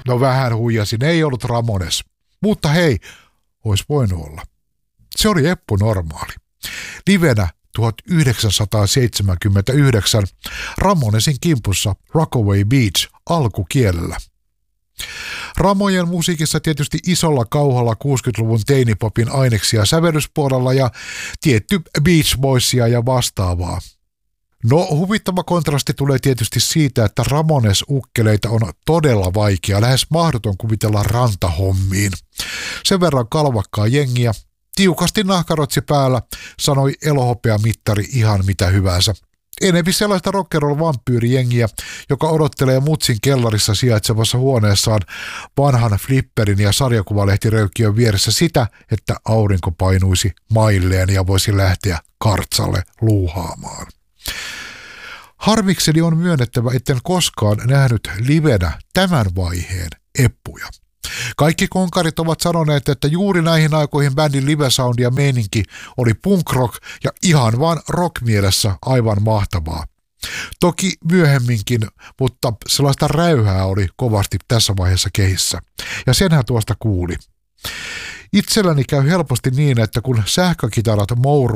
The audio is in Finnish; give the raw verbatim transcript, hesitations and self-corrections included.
No vähän huijasin, ei ollut Ramones. Mutta hei, olisi voinut olla. Se oli Eppu Normaali. Livenä tuhatyhdeksänsataaseitsemänkymmentäyhdeksän Ramonesin kimpussa Rockaway Beach alkukielellä. Ramojen musiikissa tietysti isolla kauhalla kuusikymmentäluvun teinipopin aineksia sävellyspuolella ja tietty Beach Boysia ja vastaavaa. No huvittava kontrasti tulee tietysti siitä, että Ramones-ukkeleita on todella vaikea, lähes mahdoton kuvitella rantahommiin. Sen verran kalvakkaa jengiä, tiukasti nahkarotsi päällä, sanoi elohopeamittari ihan mitä hyvänsä. Enempi sellaista rock'n'roll-vampyyrijengiä, joka odottelee mutsin kellarissa sijaitsevassa huoneessaan vanhan flipperin ja sarjakuvalehtiröykkiön vieressä sitä, että aurinko painuisi mailleen ja voisi lähteä kartsalle luuhaamaan. Harmikseni on myönnettävä, etten koskaan nähnyt livenä tämän vaiheen Eppuja. Kaikki konkarit ovat sanoneet, että juuri näihin aikoihin bändin live-soundi ja meininki oli punk rock ja ihan vaan rock-mielessä aivan mahtavaa. Toki myöhemminkin, mutta sellaista räyhää oli kovasti tässä vaiheessa kehissä. Ja senhän tuosta kuuli. Itselläni käy helposti niin, että kun sähkökitarat mouruu